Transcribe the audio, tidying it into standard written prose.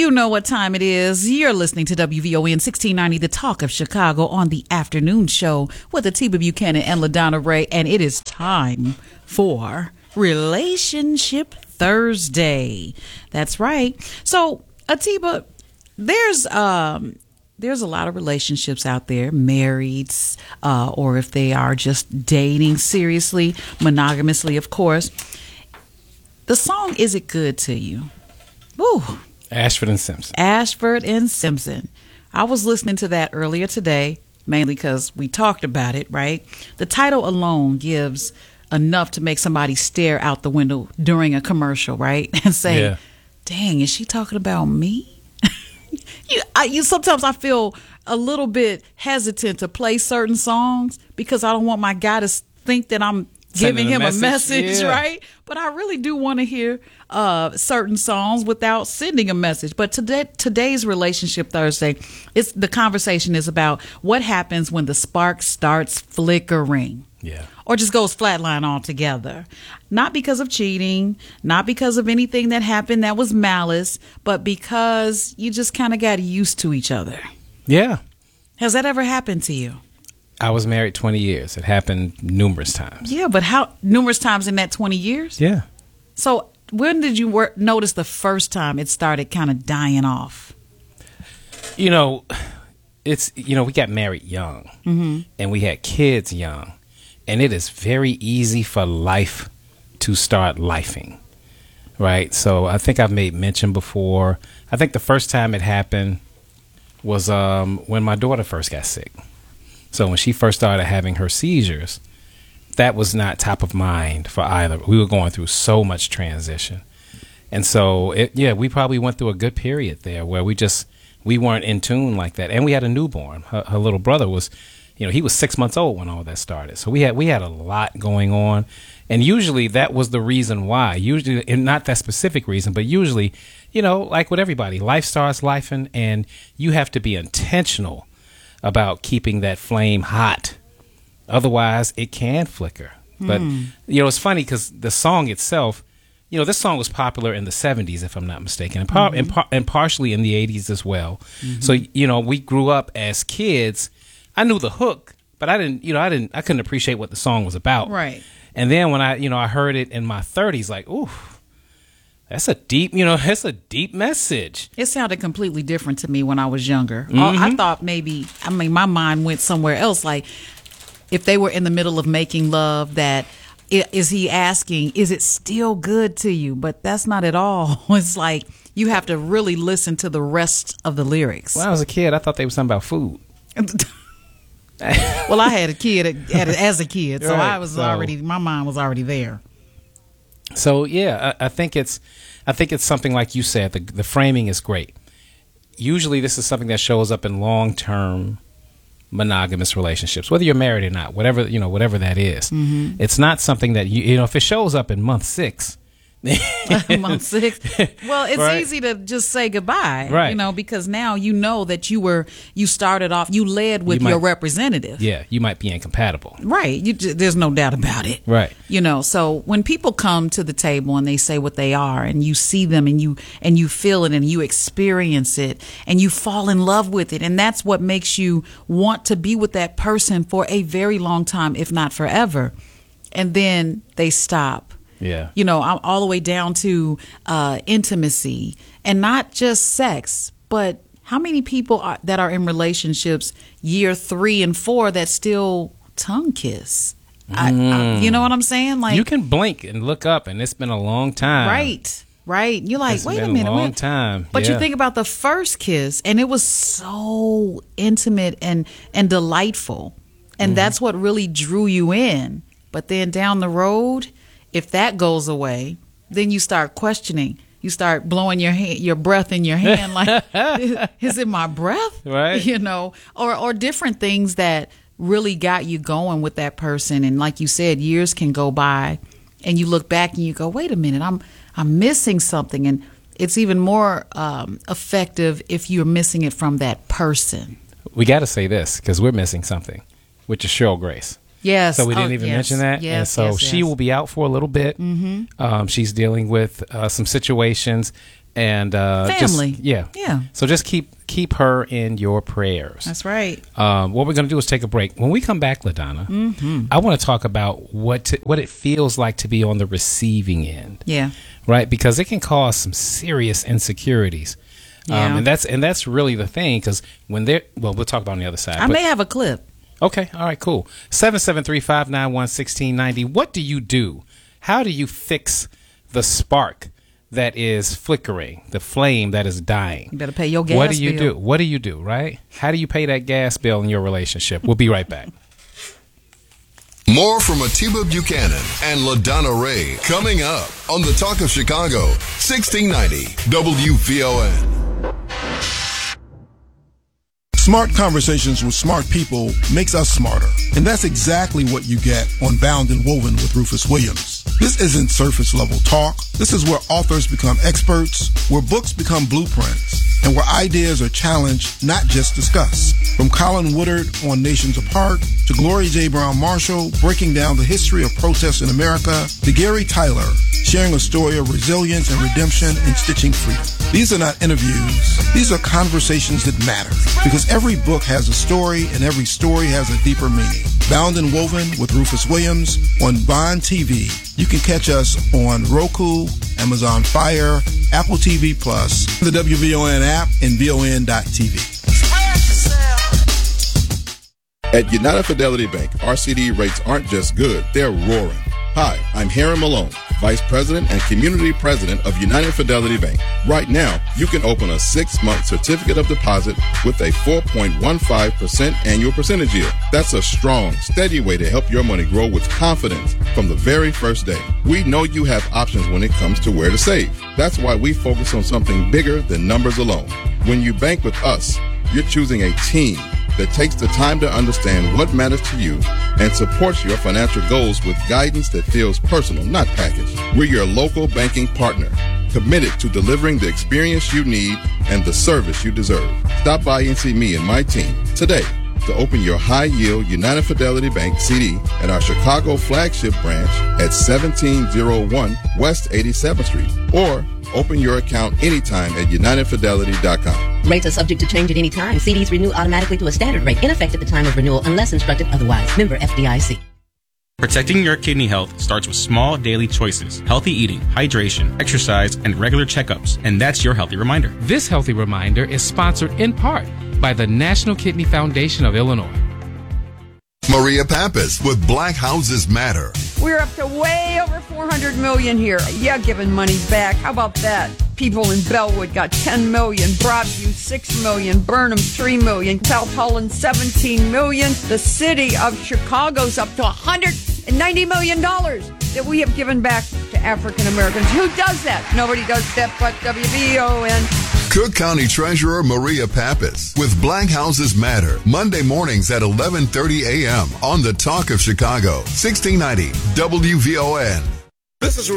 You know what time it is. You're listening to WVON 1690, The Talk of Chicago, on the afternoon show with Atiba Buchanan and LaDonna Ray, and it is time for Relationship Thursday. That's right. So, Atiba, there's a lot of relationships out there, marrieds, or if they are just dating seriously, monogamously, of course. The song "Is It Good to You?" Woo. Ashford and Simpson. Ashford and Simpson. I was listening to that earlier today, mainly because we talked about it, right? The title alone gives enough to make somebody stare out the window during a commercial, right? And say, dang, is she talking about me? Sometimes I feel a little bit hesitant to play certain songs because I don't want my guy to think that I'm giving him a message, right? But I really do want to hear certain songs without sending a message. But today's Relationship Thursday, the conversation is about what happens when the spark starts flickering. Yeah. Or just goes flatline altogether. Not because of cheating, not because of anything that happened that was malice, but because you just kind of got used to each other. Yeah. Has that ever happened to you? I was married 20 years. It happened numerous times. Yeah, but how numerous times in that 20 years? Yeah. So when did you notice the first time it started kind of dying off? We got married young, and we had kids young, and it is very easy for life to start lifing, right? So I think I've made mention before. I think the first time it happened was when my daughter first got sick. So when she first started having her seizures, that was not top of mind for either. We were going through so much transition. And so, we probably went through a good period there where we weren't in tune like that. And we had a newborn. Her little brother was, he was 6 months old when all that started. So we had a lot going on. And usually that was the reason why. Usually, and not that specific reason, but usually, like with everybody, life starts lifing, and you have to be intentional about keeping that flame hot. Otherwise, it can flicker. But, it's funny because the song itself, this song was popular in the 70s, if I'm not mistaken, and partially in the 80s as well. So, we grew up as kids. I knew the hook, but I couldn't appreciate what the song was about. Right. And then when I heard it in my 30s, like, ooh, that's a deep message. It sounded completely different to me when I was younger. I thought my mind went somewhere else. Like, if they were in the middle of making love, is he asking, is it still good to you? But that's not at all. It's like you have to really listen to the rest of the lyrics. When I was a kid, I thought they were something about food. Well, I had a kid as a kid, so right, my mind was already there. So yeah, I think it's something like you said. The framing is great. Usually, this is something that shows up in long-term monogamous relationships, whether you're married or not, whatever that is. It's not something that if it shows up in month 6. Month 6. Well, it's right. easy to just say goodbye, right? Because now that you started off, you led with your representative. Yeah, you might be incompatible, right? There's no doubt about it, right? So when people come to the table and they say what they are, and you see them, and you feel it, and you experience it, and you fall in love with it, and that's what makes you want to be with that person for a very long time, if not forever, and then they stop. Yeah. I'm all the way down to intimacy, and not just sex, but how many people that are in relationships year 3 and 4 that still tongue kiss? You know what I'm saying? Like, you can blink and look up, and it's been a long time. Right. You're like, wait a minute. It's been a long time. But you think about the first kiss, and it was so intimate and delightful, and that's what really drew you in. But then down the road, if that goes away, then you start questioning. You start blowing your breath in your hand, like, is it my breath? Right. Or different things that really got you going with that person. And like you said, years can go by, and you look back and you go, wait a minute, I'm missing something. And it's even more effective if you're missing it from that person. We got to say this because we're missing something, which is Cheryl Grace. Yes. So we didn't even mention that. Yes, and so she will be out for a little bit. She's dealing with some situations. And family. Yeah. So just keep her in your prayers. That's right. What we're going to do is take a break. When we come back, LaDonna, I want to talk about what it feels like to be on the receiving end. Yeah. Right? Because it can cause some serious insecurities. Yeah. And that's really the thing, because when we'll talk about it on the other side. I may have a clip. Okay. All right, cool. 773-591-1690. What do you do? How do you fix the spark that is flickering, the flame that is dying? You better pay your gas bill. What do you do, right? How do you pay that gas bill in your relationship? We'll be right back. More from Atiba Buchanan and LaDonna Ray coming up on the Talk of Chicago, 1690 WVON. Smart conversations with smart people makes us smarter. And that's exactly what you get on Bound and Woven with Rufus Williams. This isn't surface level talk. This is where authors become experts, where books become blueprints, and where ideas are challenged, not just discussed. From Colin Woodard on Nations Apart, to Gloria J. Brown Marshall breaking down the history of protests in America, to Gary Tyler sharing a story of resilience and redemption and stitching freedom. These are not interviews. These are conversations that matter, because every book has a story and every story has a deeper meaning. Bound and Woven with Rufus Williams on Bond TV. You can catch us on Roku, Amazon Fire, Apple TV Plus, the WVON app, and VON.TV. At United Fidelity Bank, our CD rates aren't just good, they're roaring. Hi, I'm Harry Malone, Vice President and Community President of United Fidelity Bank. Right now, you can open a 6-month certificate of deposit with a 4.15% annual percentage yield. That's a strong, steady way to help your money grow with confidence from the very first day. We know you have options when it comes to where to save. That's why we focus on something bigger than numbers alone. When you bank with us, you're choosing a team that takes the time to understand what matters to you and supports your financial goals with guidance that feels personal, not packaged. We're your local banking partner, committed to delivering the experience you need and the service you deserve. Stop by and see me and my team today to open your high-yield United Fidelity Bank CD at our Chicago flagship branch at 1701 West 87th Street, or open your account anytime at UnitedFidelity.com. Rates are subject to change at any time. CDs renew automatically to a standard rate in effect at the time of renewal unless instructed otherwise. Member FDIC. Protecting your kidney health starts with small daily choices: healthy eating, hydration, exercise, and regular checkups. And that's your Healthy Reminder. This Healthy Reminder is sponsored in part by the National Kidney Foundation of Illinois. Maria Pappas with Black Houses Matter. We're up to way over $400 million here. Yeah, giving money back. How about that? People in Bellwood got $10 million, Broadview $6 million, Burnham $3 million, South Holland $17 million. The city of Chicago's up to $190 million that we have given back to African Americans. Who does that? Nobody does that but WVON. Cook County Treasurer Maria Pappas with Black Houses Matter, Monday mornings at 11:30 a.m. on the Talk of Chicago, 1690 WVON. This is